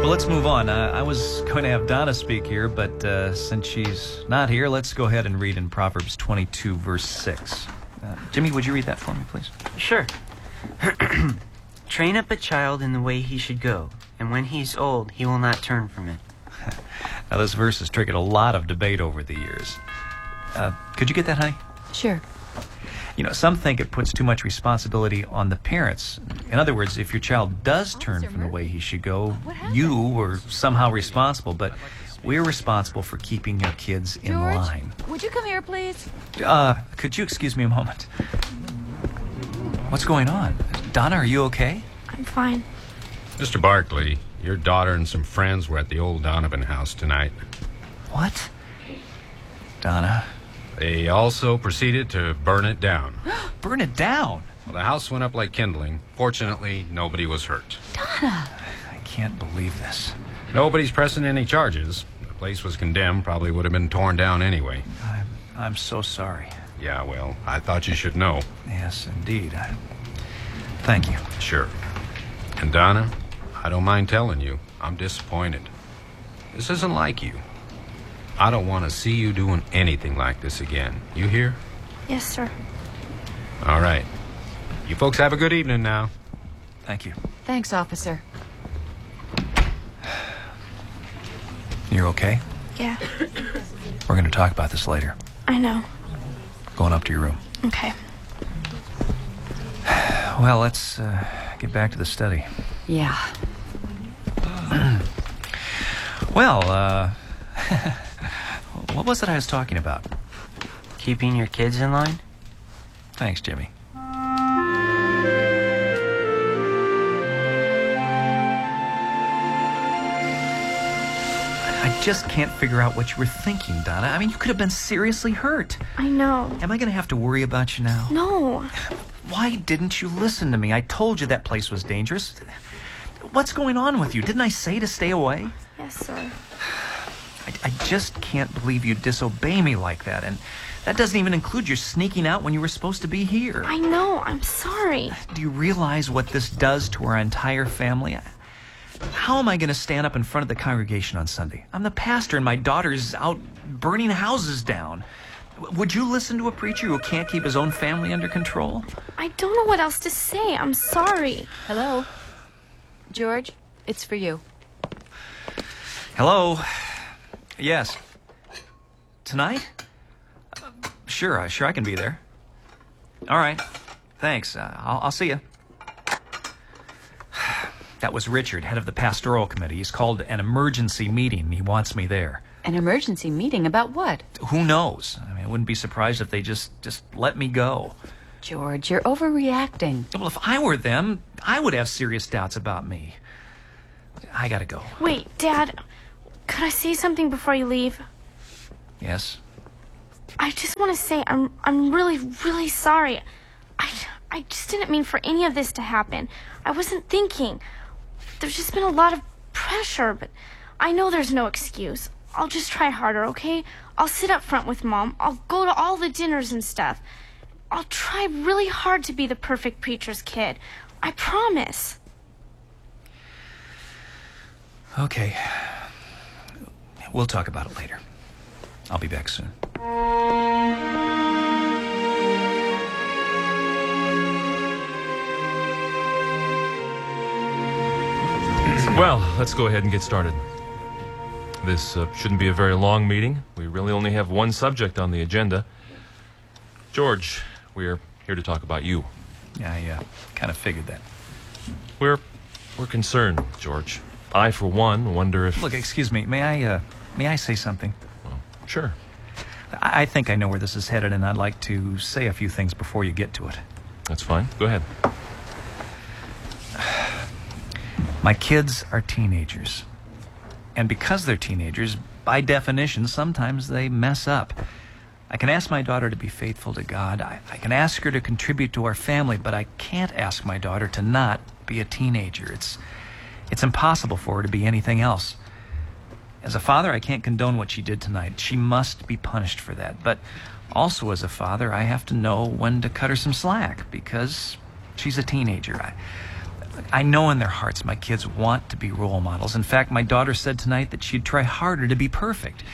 Well, let's move on. I was going to have Donna speak here, but since she's not here, let's go ahead and read in Proverbs 22, verse 6. Jimmy, would you read that for me, please? Sure. Train up a child in the way he should go, and when he's old, he will not turn from it. Now, this verse has triggered a lot of debate over the years. Could you get that, honey? Sure. You know, some think it puts too much responsibility on the parents. In other words, if your child does turn from the way he should go, you are somehow responsible, but we're responsible for keeping your kids in line. Would you come here, please? Could you excuse me a moment? What's going on? Donna, are you okay? I'm fine. Mr. Barkley, your daughter and some friends were at the old Donovan house tonight. What? Donna? They also proceeded to burn it down. Burn it down? Well, the house went up like kindling. Fortunately, nobody was hurt. Donna! I can't believe this. Nobody's pressing any charges. The place was condemned, probably would have been torn down anyway. I'm so sorry. Yeah, well, I thought you should know. Yes, indeed. Thank you. Sure. And Donna, I don't mind telling you, I'm disappointed. This isn't like you. I don't want to see you doing anything like this again. You hear? Yes, sir. All right. You folks have a good evening now. Thank you. Thanks, officer. You're okay? Yeah, We're going to talk about this later. I know. Going up to your room. Okay. Well, let's get back to the study. Yeah. Well, what was it I was talking about? Keeping your kids in line? Thanks, Jimmy. I just can't figure out what you were thinking, Donna. I mean, you could have been seriously hurt. I know. Am I going to have to worry about you now? No. Why didn't you listen to me? I told you that place was dangerous. What's going on with you? Didn't I say to stay away? Yes, sir. I just can't believe you disobey me like that. And that doesn't even include your sneaking out when you were supposed to be here. I know. I'm sorry. Do you realize what this does to our entire family? How am I going to stand up in front of the congregation on Sunday? I'm the pastor and my daughter's out burning houses down. Would you listen to a preacher who can't keep his own family under control? I don't know what else to say. I'm sorry. Hello? George, it's for you. Hello? Yes. Tonight? Sure, I can be there. All right. Thanks. I'll see you. That was Richard, head of the pastoral committee. He's called an emergency meeting. He wants me there. An emergency meeting about what? Who knows? I mean, I wouldn't be surprised if they just let me go. George, you're overreacting. Well, if I were them, I would have serious doubts about me. I gotta go. Wait, Dad. Could I say something before you leave? Yes? I just want to say I'm really, really sorry. I just didn't mean for any of this to happen. I wasn't thinking. There's just been a lot of pressure, but I know there's no excuse. I'll just try harder, okay? I'll sit up front with Mom. I'll go to all the dinners and stuff. I'll try really hard to be the perfect preacher's kid. I promise. Okay. We'll talk about it later. I'll be back soon. Well, let's go ahead and get started. This shouldn't be a very long meeting. We really only have one subject on the agenda. George, we're here to talk about you. Yeah, I kind of figured that. We're concerned, George. I, for one, wonder if... Look, excuse me. May I say something? Well, sure. I think I know where this is headed, and I'd like to say a few things before you get to it. That's fine. Go ahead. My kids are teenagers. And because they're teenagers, by definition, sometimes they mess up. I can ask my daughter to be faithful to God. I can ask her to contribute to our family, but I can't ask my daughter to not be a teenager. It's impossible for her to be anything else. As a father, I can't condone what she did tonight. She must be punished for that. But also as a father, I have to know when to cut her some slack because she's a teenager. I know in their hearts my kids want to be role models. In fact, my daughter said tonight that she'd try harder to be perfect.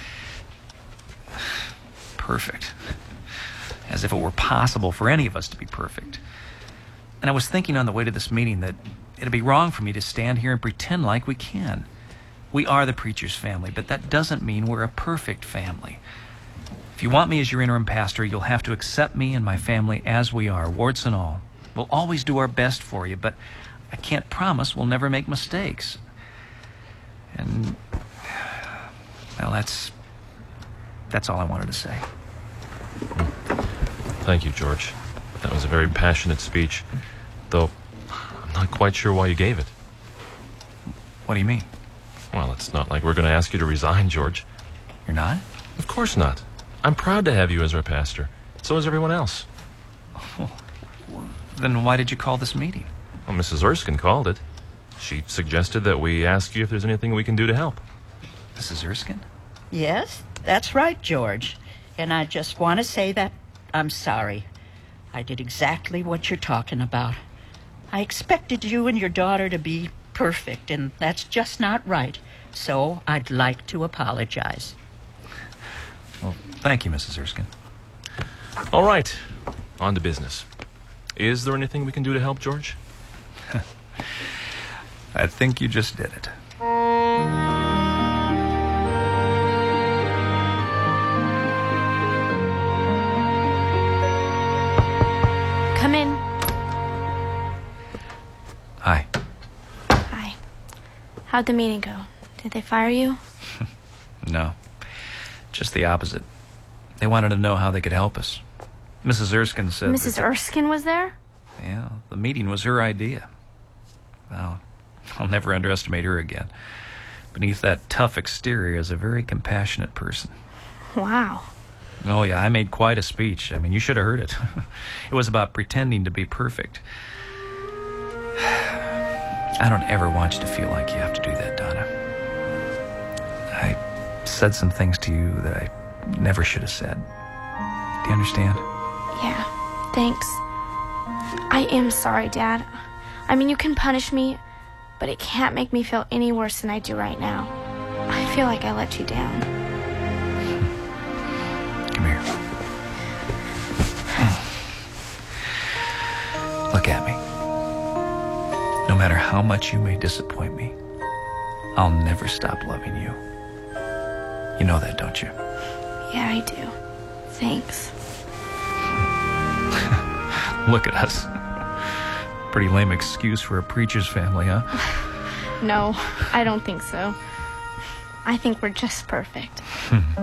Perfect. As if it were possible for any of us to be perfect. And I was thinking on the way to this meeting that it'd be wrong for me to stand here and pretend like we can. We are the preacher's family, but that doesn't mean we're a perfect family. If you want me as your interim pastor, you'll have to accept me and my family as we are, warts and all. We'll always do our best for you, but I can't promise we'll never make mistakes. And, well, that's all I wanted to say. Thank you, George. That was a very passionate speech, though I'm not quite sure why you gave it. What do you mean? Well, it's not like we're going to ask you to resign, George. You're not? Of course not. I'm proud to have you as our pastor. So is everyone else. Then why did you call this meeting? Well, Mrs. Erskine called it. She suggested that we ask you if there's anything we can do to help. Mrs. Erskine? Yes, that's right, George. And I just want to say that I'm sorry. I did exactly what you're talking about. I expected you and your daughter to be perfect, and that's just not right. So I'd like to apologize. Well, thank you, Mrs. Erskine. All right, on to business. Is there anything we can do to help, George? I think you just did it. Come in. Hi. Hi. How'd the meeting go? Did they fire you? No. Just the opposite. They wanted to know how they could help us. Mrs. Erskine said... Mrs. Erskine was there? Yeah, the meeting was her idea. Well, I'll never underestimate her again. Beneath that tough exterior is a very compassionate person. Wow. Oh, yeah, I made quite a speech. I mean, you should have heard it. It was about pretending to be perfect. I don't ever want you to feel like you have to do that, Donna. I said some things to you that I never should have said. Do you understand? Yeah, thanks. I am sorry, Dad. I mean, you can punish me, but it can't make me feel any worse than I do right now. I feel like I let you down. Come here. Look at me. No matter how much you may disappoint me, I'll never stop loving you. You know that, don't you? Yeah, I do. Thanks. Look at us. Pretty lame excuse for a preacher's family, huh? No, I don't think so. I think we're just perfect.